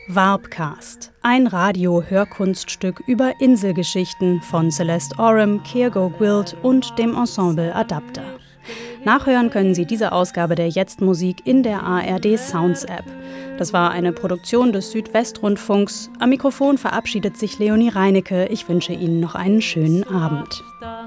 Varbcast, ein Radio-Hörkunststück über Inselgeschichten von Celeste Oram, Kiergo Gwilt und dem Ensemble Adapter. Nachhören können Sie diese Ausgabe der Jetzt-Musik in der ARD Sounds App. Das war eine Produktion des Südwestrundfunks. Am Mikrofon verabschiedet sich Leonie Reinecke. Ich wünsche Ihnen noch einen schönen Abend.